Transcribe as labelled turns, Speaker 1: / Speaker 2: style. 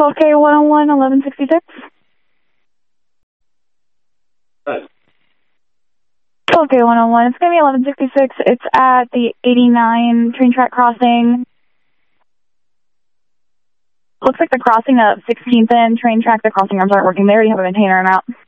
Speaker 1: 12K101, 1166. 12K101, it's going to be 1166. It's at the 89 train track crossing. Looks like the crossing of 16th and train track, the crossing arms aren't working. They already have a maintainer out.